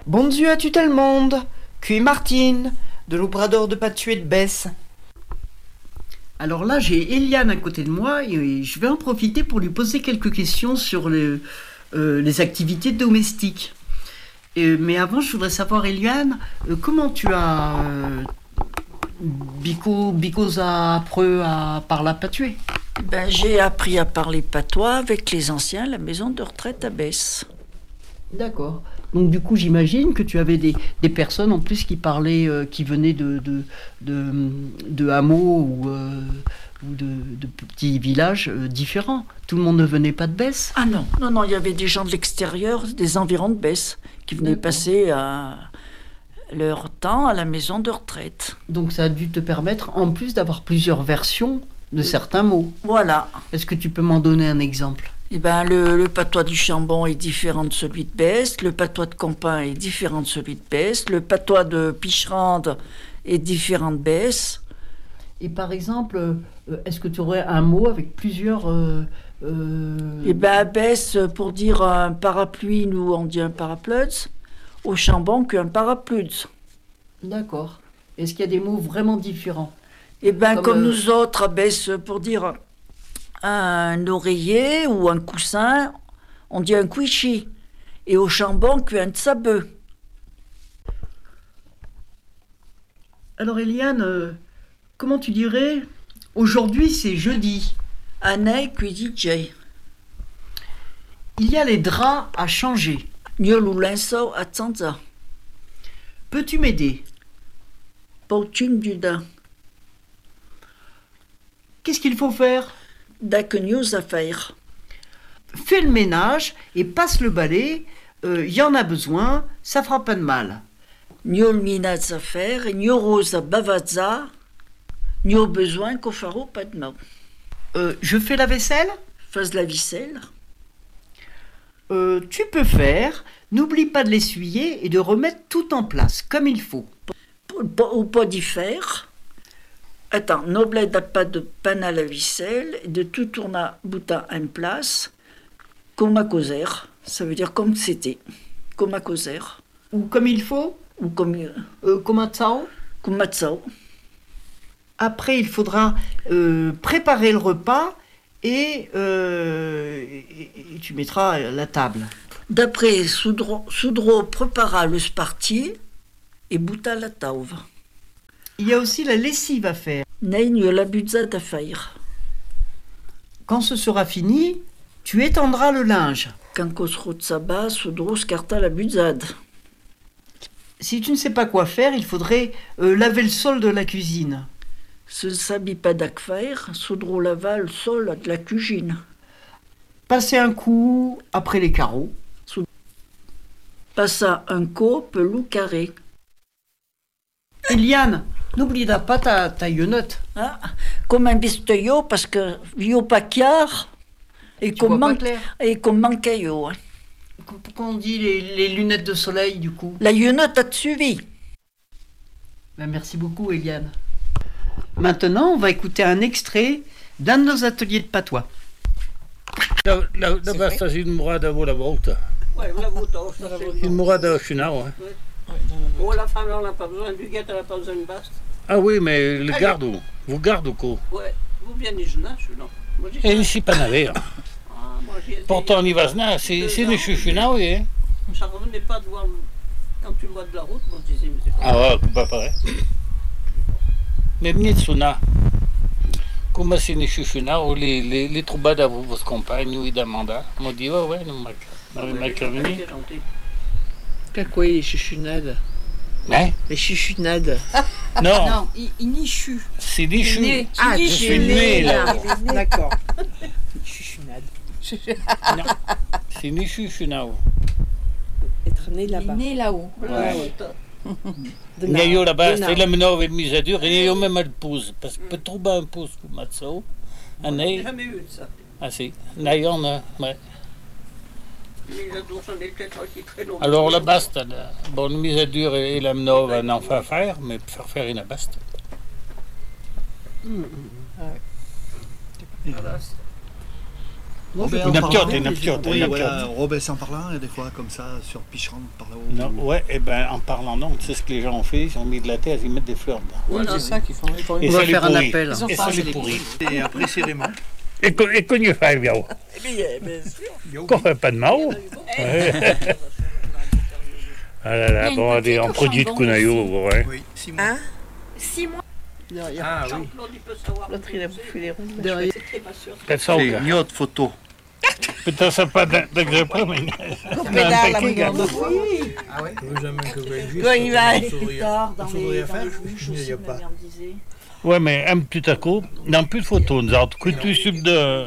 Bon Dieu à tout le monde, Cui Martine, de l'Obrador de Patuet de Besse. Alors là, j'ai Eliane à côté de moi et je vais en profiter pour lui poser quelques questions sur les activités domestiques. Mais avant, je voudrais savoir, Eliane, comment tu as bicosa preux à par la patuer? Ben, j'ai appris à parler patois avec les anciens à la maison de retraite à Besse. D'accord. Donc du coup, j'imagine que tu avais des personnes en plus qui parlaient, qui venaient de hameaux ou de petits villages différents. Tout le monde ne venait pas de Besse. Ah non, il y avait des gens de l'extérieur, des environs de Besse, qui venaient passer leur temps à la maison de retraite. Donc ça a dû te permettre, en plus, d'avoir plusieurs versions de certains mots. Voilà. Est-ce que tu peux m'en donner un exemple? Eh ben, le patois du Chambon est différent de celui de Besse, le patois de Campin est différent de celui de Besse, le patois de Picherande est différent de Besse. Et par exemple, est-ce que tu aurais un mot avec plusieurs... Eh ben, à Besse, pour dire un parapluie, nous on dit un parapluie. Au Chambon, qu'un parapluie. D'accord. Est-ce qu'il y a des mots vraiment différents? Eh ben, comme nous autres, à Besse, pour dire un oreiller ou un coussin, on dit un couichi. Et au Chambon, qu'un tsabeu. Alors Eliane, comment tu dirais, aujourd'hui c'est jeudi. Anay cuidijay. Il y a les draps à changer. Niolu linso à Tsanza. Peux-tu m'aider? Pautum duda. Qu'est-ce qu'il faut faire? Dak news à faire. Fais le ménage et passe le balai. Y en a besoin, ça fera pas de mal. Niol minaz à faire, nioros à bavazza. Nio besoin qu'au faro pas de mal. Je fais la vaisselle? Fais la vaisselle. Tu peux faire. N'oublie pas de l'essuyer et de remettre tout en place, comme il faut. Ou pas d'y faire. Attends, n'oublie pas de panne à la vaisselle et de tout tourner bouton en place, comme à causer. Ça veut dire comme c'était. Comme à causer. Ou comme il faut? Ou comme un tsao? Comme un tsao. Après, il faudra préparer le repas et tu mettras la table. D'après, Soudro prépara le sparti et bouta la tauve. Il y a aussi la lessive à faire. Neigne la buzzade à faire. Quand ce sera fini, tu étendras le linge. Quand Kosro Tsaba, Soudro scarta la buzzade. Si tu ne sais pas quoi faire, il faudrait laver le sol de la cuisine. Ce ne s'habille pas d'akfaire, Soudro lava le sol de la cuisine. Passer un coup après les carreaux. Passa un coup pelou carré. Eliane, n'oublie pas ta yenotte. Ah, comme un bistoyo, parce que vio pas clair et comme manquayo. Pourquoi on dit les lunettes de soleil, du coup? La yenotte a suivi. Ben, merci beaucoup, Eliane. Maintenant, on va écouter un extrait d'un de nos ateliers de patois. La basta si morada vola volta. Ouais, la volta. Une morada chinao. Oh, la femme, on n'a pas besoin du guette, elle n'a pas besoin de baste. Ah oui, mais le garde, vous garde quoi? Ouais, vous venez de là, non? Et ici, pas navet. Ah, moi, j'y étais. Pourtant, on y va, c'est le chuchinao, hein? Ça ne revenait pas de voir, quand tu le vois de la route, moi, je disais, mais c'est pas. Ah ouais, pas pareil. Mais Mitsuna, comme c'est le chuchinao, les troubades à vos compagnes ou d'Amanda, m'ont dit, ouais, nous m'a carminé. Quoi, les chuchunades? Hein? Les chuchunades. Non, Non, il nichu. c'est des choux. Ah, Je suis né là. D'accord. Chuchunades. Non, c'est des chuchinao. Être né Il est là-bas. né là-haut. De Il y a eu là-bas, Nord. c'était la menor et mise à dur, et il y a eu même un pouce, parce que peut trouver un pouce pour Matsao. On n'a jamais eu de ça. Ah si, là, il y en a, ouais. Les ados sont des têtes aussi très longues. Alors la baste, bon, la mise à dur et la menor, on en fait faire, mais faire faire une baste. Voilà. Une apiote. Oui, voilà, rebaissant par là, et des fois comme ça, sur picherant par là-haut. Non, ouais, et ben en parlant non, tu sais ce que les gens ont fait, ils ont mis de la terre, ils mettent des fleurs dedans. Oui, c'est ça qu'ils font. Ils font Et On ça va les faire un pourrit. appel. Ils ont Et pas ça les les pourrit. Et après, c'est les mains. Et qu'on y fait, bien. Qu'on fait pas de mal. Ouais. Ah là là, bon, allez, en produit de Kunayo, ouais. Oui, 6 mois. 6 mois. Ah oui. Jean-Claude, il peut savoir. L'autre, il a bouffé les rondes. Derrière. C'est pas sûr. Faites ça, C'est gars. une autre photo. Putain, ça pas d'exemple, mais. On pédale, la regarde. Ah ouais. Quand il va. Plus tard, dans faudrait les faire. bouches Il n'y aussi, a ma pas. mère me disait. Ouais, mais un petit à coup, dans plus de photos, nous avons que tu sub de.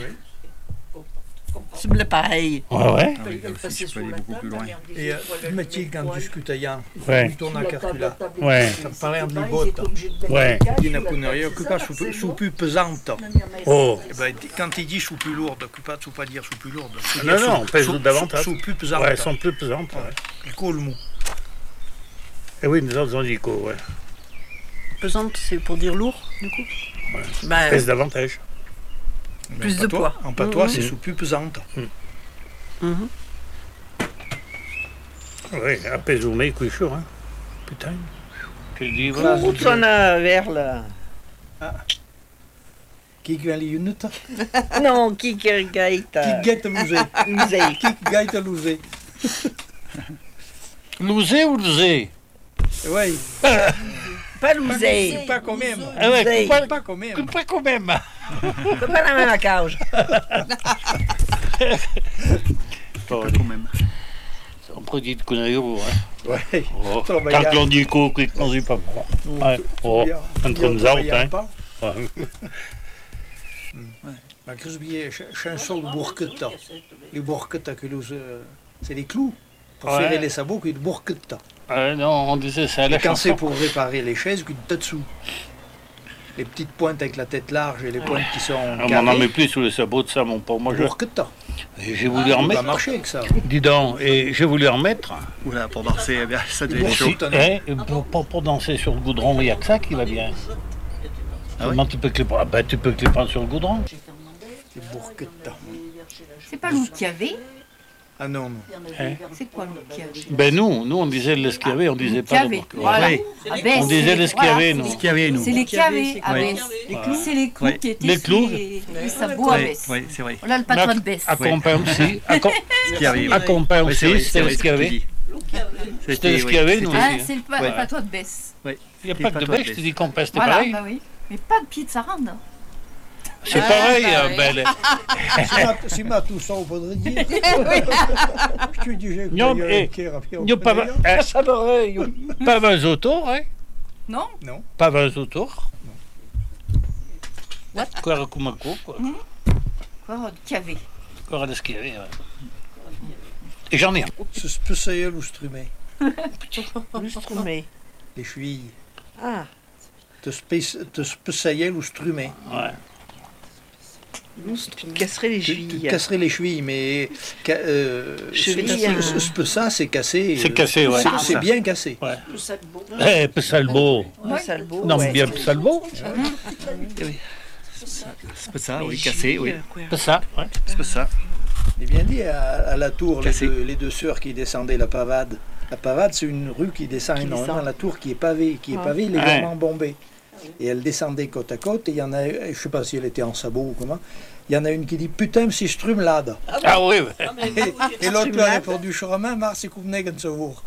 C'est bleu pareil. Ouais. Ah oui, là Elle aussi, passait je sous peux aller la beaucoup table, plus ma loin. mère me disait, Et voilà, le métier quand poil. discute ailleurs, Ouais. il tourne à La cartula. table Ouais. Ça me paraît un Là, peu ils botte. étaient obligés de mettre Ouais. le gaz Il n'a sous la pas table, que c'est quand ça, c'est sous bon. plus pesante. Ma mère m'a Oh. Eh ben, quand il dit sous plus lourde, pas dire sous plus lourde. Faut Non, dire non, on pèse davantage. Sous plus pesante. Ouais, elles sont plus pesantes. Ouais. Il colle mou. Et oui, nous autres, on dit quoi, ouais. Pesante, c'est pour dire lourd, du coup. Elles pèsent davantage. Mais Plus en de patois- poids. En patois, c'est Mhm. sous plus pesante. Oui, à Pézoumé, quoi chaud, hein. Putain. Tu dis, Où voilà. tu en as vers là? Qui gagne les units? Non, qui gaite? Qui gagne lousé? Qui gagne lousé? Lousé ou lousé? Oui. Pas lousé. Pas quand même. Ah ouais, Lousé. Pas quand même. pas quand même. C'est pas la même cage. Quand même. On produit de Kunayo, hein. Ouais. Oh. Travailler. Quand on dit quoi, qu'on dit pas. Ouais. Oh. Entre nous autres, hein. Ouais. Ma crucibier, chanson de bourqueta. Les bourqueta que nous, c'est les clous. Pour Ouais. serrer les sabots, qu'il y a de bourqueta. Non, on disait ça à la Et quand c'est chanson. pour réparer les chaises, qu'il y a de tatsu. Les petites pointes avec la tête large et les pointes qui sont On m'en met carrées. plus sous les sabots de ça, mon pauvre. Moi, Bourqueta. j'ai voulu en Ça va mettre. marcher avec ça. Dis donc, et j'ai voulu en mettre. Oula, pour danser, eh bien, ça devait Pour, être chaud. pour danser sur le goudron, il n'y a que ça qui va bien. Ah Comment tu peux que les prendre? Ah ben, tu peux que les prendre sur le goudron. C'est bourqueta. C'est pas l'eau qu'il y avait. Ah non, non. C'est quoi l'eau qu'il y avait? Ben nous on disait l'escavé, on disait pas Cavé, le voilà. Oui. Ah ben, On disait c'est- l'escavé, voilà, nous. c'est- Qu'il y avait, nous. C'est les cavés. Ah ben, Les c'est les clous Ouais. qui étaient Les sur clous. les sabots à baisse. Oui, c'est vrai. Voilà le patois de baisse. À Compain aussi. Ce qui arrive. À Compain Oui, c'est aussi, vrai, c'était ce que l'escavé. tu dis. C'était l'escavé, nous Ah, aussi. c'est le Ouais. patois de baisse. Il n'y a pas que de bec, je te dis Compain, c'était Voilà, pareil. bah oui. Mais pas de pied de sarande. C'est pareil, pareil. ben, C'est ma tout ça, on pourrait dire. Je dis, j'ai Non, mais, il n'y a pas pas 20 autour, hein. Non? Pas 20 autour. Quoi, à Kumako, quoi. Quoi, de cavé. Quoi, à l'escavé, ouais. Et j'en ai un. Ce spécial ou strumé. Lustrumé. Les chevilles. Ah, Te spécial ou strumé. Ouais. tu te casserais les Tu chevilles. te casserais les chevilles, mais Cheville, ça, c'est cassé. C'est cassé, ouais. C'est bien cassé. Tout ça de beau. Eh, Pessalbo. Ouais, ça le beau. Non, mais ouais. bien Pessalbo. C'est ça, Mais chevilles, quoi. C'est ça, ouais. C'est ça. J'ai bien dit à la tour, Cassé. les deux sœurs qui descendaient la Pavade. La Pavade, c'est une rue qui descend énormément. descend. La tour qui est pavée, légèrement bombée. Et elle descendait côte à côte, et il y en a, je sais pas si elle était en sabot ou comment, il y en a une qui dit putain, c'est strumlade. Ah oui, ouais. Ah, mais vous, Et l'autre lui a répondu, je remets, Mars, c'est qu'on venait de se voir.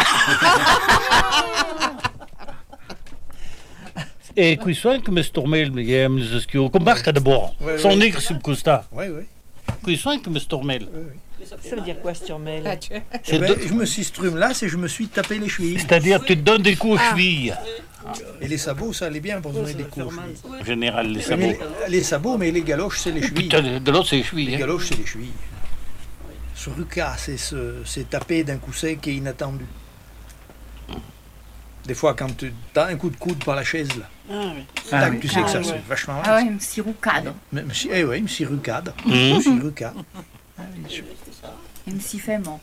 E questo anche mi stormel mi gem le schio con barca de bord. Ouais, Son ouais. nigre sub costa. Oui, oui. Questo anche mi stormel. Ça veut dire quoi, Sturmel? Eh C'est ben, de- je me suis strumlade, c'est je me suis tapé les chevilles. C'est-à-dire tu te donnes des coups aux chevilles. Et les sabots, ça allait bien pour donner des coups aux chevilles. En général, les Mais sabots. les sabots, mais les galoches, c'est les chevilles. Putain, de l'autre, c'est les Les chevilles. Hein. galoches, c'est les chevilles. Ce ruca, c'est taper d'un coup sec et inattendu. Des fois, quand tu as un coup de coude par la chaise, là, Ah, oui. tac, tu sais que ça Ah, c'est ouais. vachement Ah mal. ouais, un petit roucade. Même si, eh oui, une cirucade. Mhm. Une cirucade. Un petit faiment.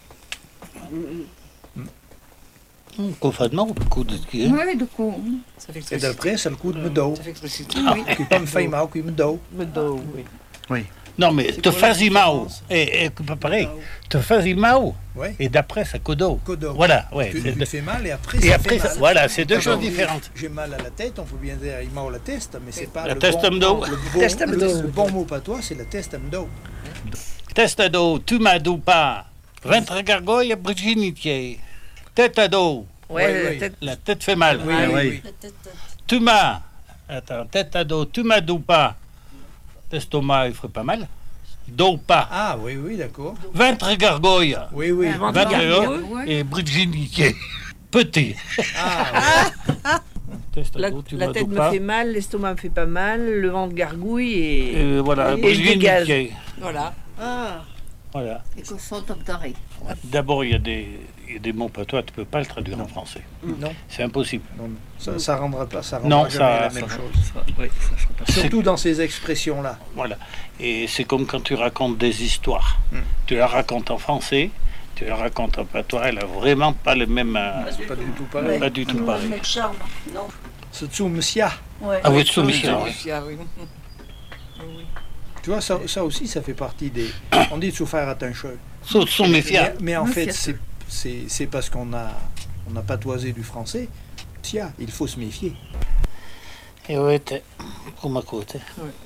Confadement, le coup de ski. Oui, du coup. Et d'après, c'est le coup de me dos. Ça fait expliciter. Qui pas me fait mal, qui me dos. Me dos, oui. Non, mais C'est te quoi la fais mao. différence? Et pas pareil. Te fais mao. Ouais. Et d'après, ça codo. Codo. Voilà, ouais. Tu c'est- fais mal et après, Et ça après, fait mal. voilà, c'est deux Quand choses on dit, différentes. J'ai mal à la tête, on peut bien dire il m'a la testa, mais c'est pas La le testa bon, m'do. le bon mot patois, c'est la testa m'do. Testado, tu m'as pas. Ventre gargoyle, virginité. Tête à dos. Ouais, Oui, la oui. tête. La tête fait mal. Oui, Ah, oui, oui. oui. Tu m'as. Attends, tête à dos, tu m'as pas. L'estomac, il ferait pas mal. Dos pas. Ah oui, oui, d'accord. Ventre gargoyle. Oui, oui. Ventre Ventre gargoyle. gargoyle et virginité. Petit. Ah, La, Testado, tu la m'as tête me pas. fait mal, l'estomac me fait pas mal, le ventre gargouille et. Voilà, Et je dégage. virginité. Voilà. Ah. Voilà. Et qu'on s'entendrait. D'abord, il y a des mots patois, tu peux pas le traduire en français. non, C'est impossible. non, ça rendra pas, ça rendra Non, jamais ça, la même chose. oui, ça sera pas. Surtout dans ces expressions-là. Voilà. Et c'est comme quand tu racontes des histoires. Tu la racontes en français, tu la racontes en patois, elle a vraiment pas le même. C'est pas du tout pareil. Pas du tout pareil. Le charme. Ce tsumsia, Ouais. Ah oui, soumission. Ah oui. tu vois, ça aussi, ça fait partie des. On dit de se faire attention. Son méfiant. Mais en fait, Méfier. c'est parce qu'on a patoisé du français. Sia, il faut se méfier. Et ouais, comme à côté.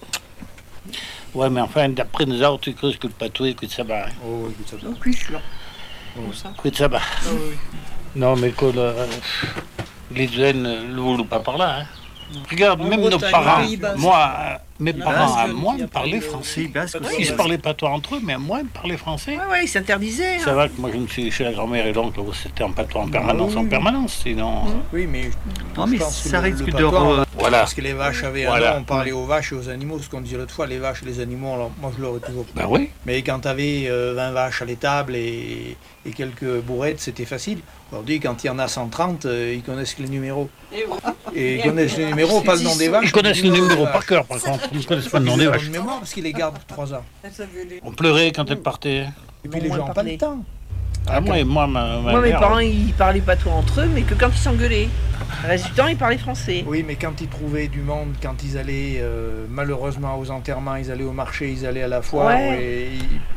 Ouais, mais enfin, d'après nous autres, tu creuses que le patois, que ça va. Oh, écoute ça. Donc, oui, je l'en- Où ça? Que ça va. Ah oui. Non, mais que les jeunes ne voulaient pas par là. Hein. Regarde, En même nos Bretagne, parents, au Pays Basque. moi, mes On a parents, à Basque moi, qui me a parlaient parlé français. Basque Ils se parlaient pas toi entre eux, mais à moi, ils me parlaient français. Ouais, ouais, il s'interdisait. Ça Hein. va que moi, je me suis chez la grand-mère et l'oncle, c'était en patois en permanence, sinon. Oui, mais Non, mais je pense que ça le risque de patois, Voilà. parce que les vaches avaient un Voilà. nom, on parlait aux vaches et aux animaux, ce qu'on disait l'autre fois, les vaches et les animaux, alors, moi je l'aurais toujours. Ben oui. Mais quand tu avais 20 vaches à l'étable et quelques bourrettes, c'était facile. Aujourd'hui, quand il y en a 130, ils connaissent que les numéros. Et ils connaissent les numéros, pas le nom des vaches. Ils connaissent le le nom des numéro vaches. par cœur, par contre. Ils ne connaissent pas le nom Ils des ont vaches. une mémoire parce qu'ils les gardent pour 3 ans. On pleurait quand elles partaient. Et puis Bon, les moins gens n'ont pas le parler. temps. Ah, moi, ma Moi, mes mère, parents, ils parlaient pas tout entre eux, mais que quand ils s'engueulaient. Le reste du temps, ils parlaient français. Oui, mais quand ils trouvaient du monde, quand ils allaient malheureusement aux enterrements, ils allaient au marché, ils allaient à la foire. Ouais. Et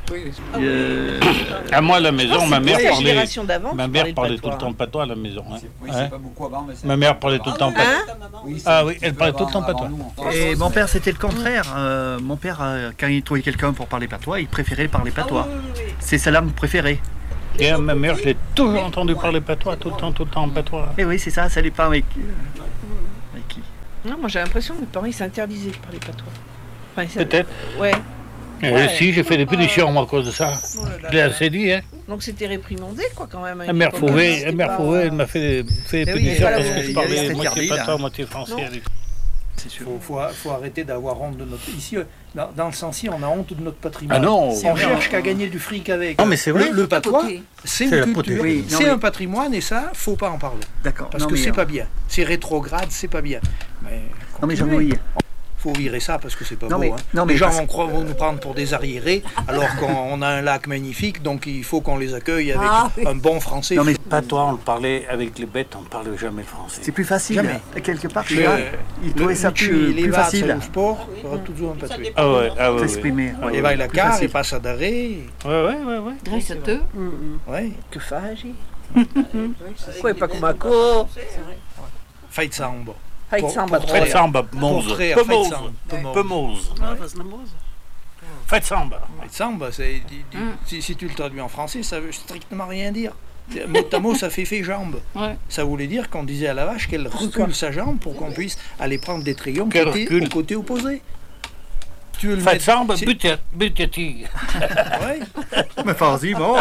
à moi, à la maison, ma mère C'est la parlait. génération d'avant. Ma qui mère le parlait tout patois. le temps patois à la maison. Hein. Oui, Hein. c'est pas beaucoup avant, mais c'est... Ma mère parlait tout le temps patois. Hein? Ah oui, elle parlait tout le temps patois. Et mon père, c'était le contraire. Mon père, quand il trouvait quelqu'un pour parler patois, il préférait parler patois. C'est sa langue préférée. Et à ma mère, je l'ai toujours entendu parler patois, tout le temps en patois. Et oui, c'est ça, ça dépend avec qui. Non, moi, j'ai l'impression que mes parents, ils s'interdisaient de parler patois. Enfin, ça- Peut-être. Ouais. Si, j'ai fait des punitions, moi, à cause de ça. Je l'ai assez dit, hein. Donc, c'était réprimandé, quoi, quand même. à La une mère époque. Fauvet, C'était la mère pas- Fauvet, elle m'a fait des Eh oui, punitions il y a- parce que il y je a parlais cette moitié interdit, patois, là. moitié français. Non. avec- C'est sûr. faut arrêter d'avoir honte de notre. Ici, dans le sens-ci, on a honte de notre patrimoine. Ah non, On cherche qu'à gagner du fric avec. Non, mais c'est vrai. Le patois, Côté. c'est C'est la une potée. culture, Oui, non, c'est mais- un patrimoine et ça, faut pas en parler. D'accord. Parce Non, que mais, c'est pas bien. C'est rétrograde, c'est pas bien. Mais Non, mais continuez. Jean-Louis. Faut virer ça parce que c'est pas Non, beau. mais- hein. non, mais les gens parce- vont nous prendre pour des arriérés alors qu'on a un lac magnifique, donc il faut qu'on les accueille avec Ah, oui. un bon français. Non, mais Patois, on le parlait avec les bêtes, on ne parlait jamais le français. c'est plus facile. Jamais. Quelque part, Le- il trouvait ça plus les vaches facile au sport, il y aura toujours un patué. Ah ouais, ah ouais. d'exprimer. Et va la Plus car, facile. et passe à d'arrêt. Ouais. Grâce à eux. Ouais. Que fage. Ouais, pas comme un co. Fight sound. Fight Pour- samba. pour- Faites samba, Pour Mose. faire Pomoz. fight sound. Pomoz. Faites samba. Fight samba, si tu le traduis en français, ça veut strictement rien dire. Mot à mot, ça fait jambe. Ouais. Ça voulait dire qu'on disait à la vache qu'elle recule sa jambe pour qu'on puisse aller prendre des trayons qui Qu'elle étaient recule. au côté opposé. Tu veux le Faites mettre- samba, si- butati. Ouais. Mais vas-y, bon.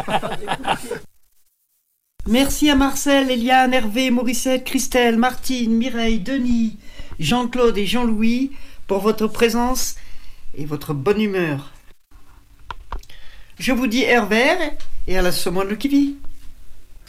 Merci à Marcel, Eliane, Hervé, Mauricette, Christelle, Martine, Mireille, Denis, Jean-Claude et Jean-Louis pour votre présence et votre bonne humeur. Je vous dis Hervé et à la semaine qui vit.